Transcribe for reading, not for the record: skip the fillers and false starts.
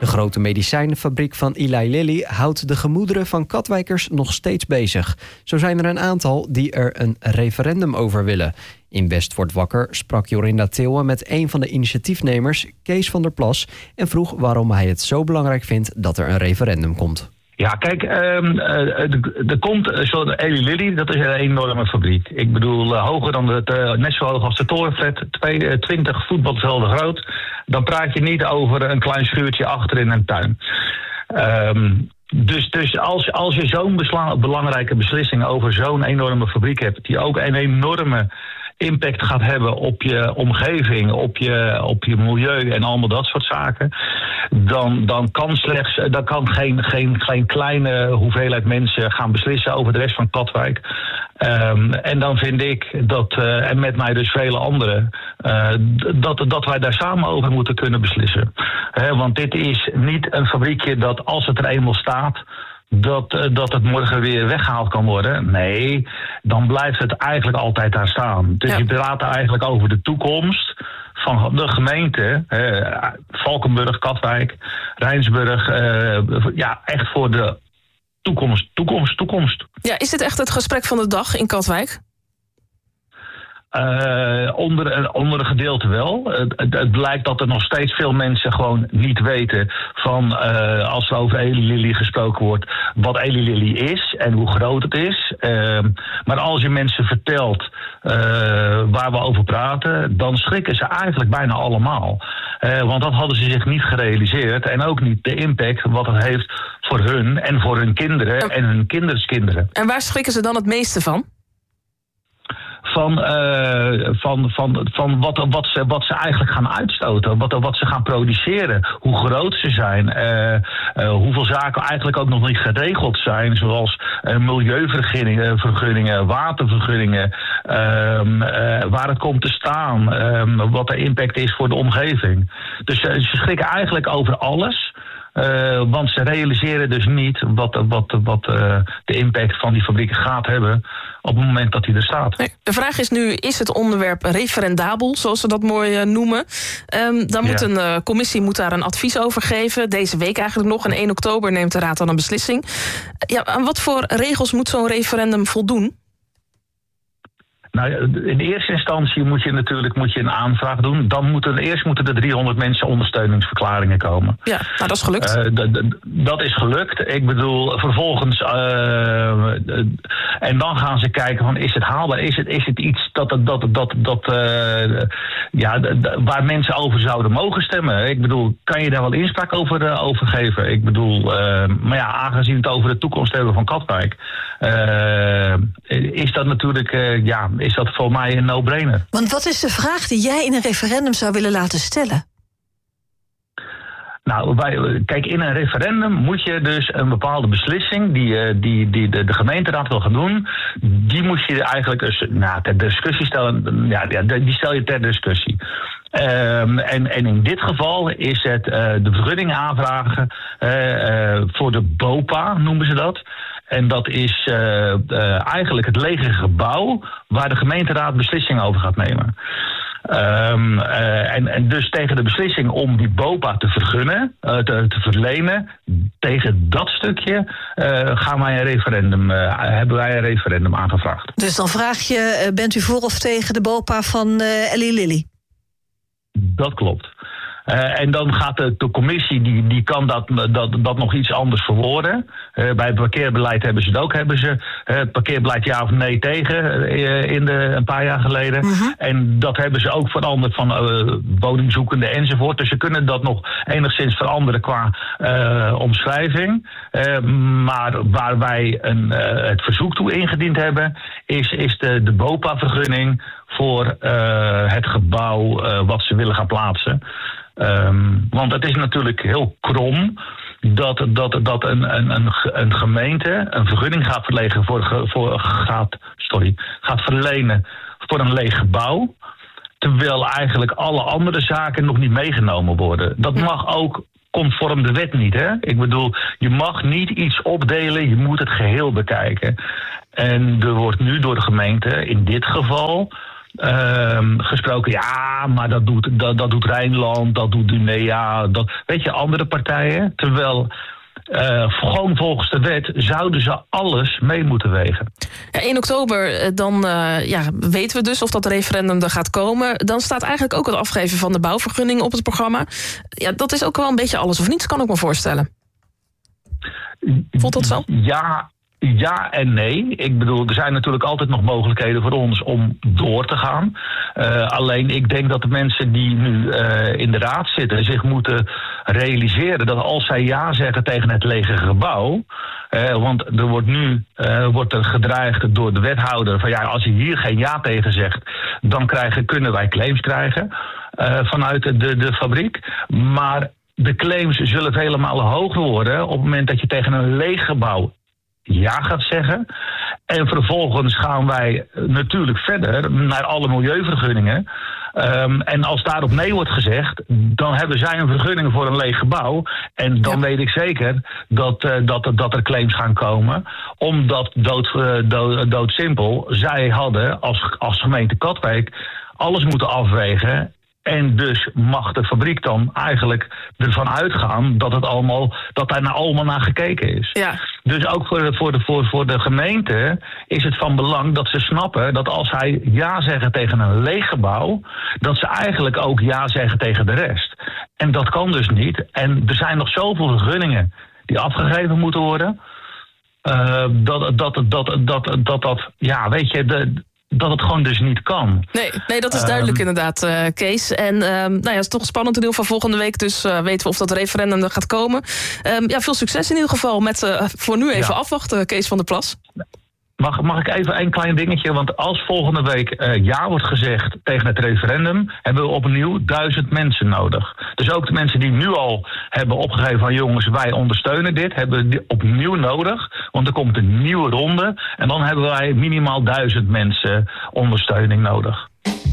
De grote medicijnenfabriek van Eli Lilly houdt de gemoederen van Katwijkers nog steeds bezig. Zo zijn er een aantal die er een referendum over willen. In West wordt wakker sprak Jorinda Theeuwen met een van de initiatiefnemers, Kees van der Plas, en vroeg waarom hij het zo belangrijk vindt dat er een referendum komt. Ja, kijk, er komt zo'n Eli Lilly, dat is een enorme fabriek. Ik bedoel, hoger dan net zo hoog als de Torenflat, 20 voetbalvelden groot. Dan praat je niet over een klein schuurtje achter in een tuin. Dus als je zo'n belangrijke beslissing over zo'n enorme fabriek hebt, die ook een enorme impact gaat hebben op je omgeving, op je milieu en allemaal dat soort zaken, dan kan geen kleine hoeveelheid mensen gaan beslissen over de rest van Katwijk. En dan vind ik dat, en met mij dus vele anderen, dat wij daar samen over moeten kunnen beslissen. Want dit is niet een fabriekje dat als het er eenmaal staat, dat het morgen weer weggehaald kan worden. Nee, dan blijft het eigenlijk altijd daar staan. Dus je praat eigenlijk over de toekomst van de gemeente. Valkenburg, Katwijk, Rijnsburg. Echt voor de toekomst. Ja, is dit echt het gesprek van de dag in Katwijk? Onder een gedeelte wel. Het blijkt dat er nog steeds veel mensen gewoon niet weten van, als er over Eli Lilly gesproken wordt, wat Eli Lilly is en hoe groot het is. Maar als je mensen vertelt waar we over praten, dan schrikken ze eigenlijk bijna allemaal. Want dat hadden ze zich niet gerealiseerd en ook niet de impact wat het heeft voor hun en voor hun kinderen en hun kinderskinderen. En waar schrikken ze dan het meeste van? Van wat ze eigenlijk gaan uitstoten, wat ze gaan produceren, hoe groot ze zijn, hoeveel zaken eigenlijk ook nog niet geregeld zijn, zoals milieuvergunningen, watervergunningen, waar het komt te staan, wat de impact is voor de omgeving. Dus ze schrikken eigenlijk over alles. Want ze realiseren dus niet wat de impact van die fabrieken gaat hebben op het moment dat hij er staat. Nee, de vraag is nu, is het onderwerp referendabel, zoals ze dat mooi noemen? Dan moet een commissie daar een advies over geven. Deze week eigenlijk nog. En 1 oktober neemt de Raad dan een beslissing. Aan wat voor regels moet zo'n referendum voldoen? Nou, in eerste instantie moet je een aanvraag doen. Dan moeten er 300 mensen ondersteuningsverklaringen komen. Ja, nou, dat is gelukt. Dat is gelukt. Ik bedoel, vervolgens en dan gaan ze kijken van, is het haalbaar? Is het iets waar mensen over zouden mogen stemmen? Ik bedoel, kan je daar wel inspraak over geven? Ik bedoel, maar ja, aangezien we het over de toekomst hebben van Katwijk, is dat natuurlijk, is dat voor mij een no-brainer. Want wat is de vraag die jij in een referendum zou willen laten stellen? Nou, kijk, in een referendum moet je dus een bepaalde beslissing die de gemeenteraad wil gaan doen, die moet je eigenlijk ter discussie stellen. Die stel je ter discussie. En in dit geval is het de vergunning aanvragen voor de BOPA, noemen ze dat. En dat is eigenlijk het lege gebouw waar de gemeenteraad beslissingen over gaat nemen. En dus tegen de beslissing om die BOPA te vergunnen, te verlenen, tegen dat stukje hebben wij een referendum aangevraagd. Dus dan vraag je, bent u voor of tegen de BOPA van Eli Lilly? Dat klopt. En dan gaat de commissie, die kan dat nog iets anders verwoorden. Bij het parkeerbeleid hebben ze het parkeerbeleid ja of nee tegen een paar jaar geleden. Uh-huh. En dat hebben ze ook veranderd van woningzoekende enzovoort. Dus ze kunnen dat nog enigszins veranderen qua omschrijving. Maar waar wij het verzoek toe ingediend hebben, is de BOPA-vergunning voor het gebouw wat ze willen gaan plaatsen. Want het is natuurlijk heel krom dat een gemeente een vergunning gaat verlenen voor een leeg gebouw, terwijl eigenlijk alle andere zaken nog niet meegenomen worden. Dat mag ook conform de wet niet, hè? Ik bedoel, je mag niet iets opdelen, je moet het geheel bekijken. En er wordt nu door de gemeente in dit geval gesproken. Ja, maar dat doet Rijnland, dat doet Dunea, weet je, andere partijen. Terwijl gewoon volgens de wet zouden ze alles mee moeten wegen. Ja, 1 oktober, dan weten we dus of dat referendum er gaat komen. Dan staat eigenlijk ook het afgeven van de bouwvergunning op het programma. Ja, dat is ook wel een beetje alles of niets, kan ik me voorstellen. Voelt dat zo? Ja en nee. Ik bedoel, er zijn natuurlijk altijd nog mogelijkheden voor ons om door te gaan. Alleen ik denk dat de mensen die nu in de raad zitten zich moeten realiseren dat als zij ja zeggen tegen het lege gebouw, want er wordt er gedreigd door de wethouder van ja, als je hier geen ja tegen zegt, dan kunnen wij claims krijgen vanuit de fabriek. Maar de claims zullen vele malen hoger worden op het moment dat je tegen een leeg gebouw ja gaat zeggen. En vervolgens gaan wij natuurlijk verder naar alle milieuvergunningen. En als daarop nee wordt gezegd, dan hebben zij een vergunning voor een leeg gebouw. En dan weet ik zeker dat er claims gaan komen. Omdat doodsimpel, zij hadden als gemeente Katwijk alles moeten afwegen. En dus mag de fabriek dan eigenlijk ervan uitgaan dat daar allemaal naar gekeken is. Ja. Dus ook voor de gemeente is het van belang dat ze snappen dat als zij ja zeggen tegen een leeg gebouw, dat ze eigenlijk ook ja zeggen tegen de rest. En dat kan dus niet. En er zijn nog zoveel vergunningen die afgegeven moeten worden. Dat het gewoon dus niet kan. Nee, dat is duidelijk inderdaad, Kees. En het is toch een spannend deel van volgende week. Dus weten we of dat referendum er gaat komen. Veel succes in ieder geval met voor nu even afwachten, Kees van der Plas. Mag ik even een klein dingetje? Want als volgende week ja wordt gezegd tegen het referendum, hebben we opnieuw 1000 mensen nodig. Dus ook de mensen die nu al hebben opgegeven van jongens, wij ondersteunen dit, hebben we opnieuw nodig. Want er komt een nieuwe ronde en dan hebben wij minimaal 1000 mensen ondersteuning nodig.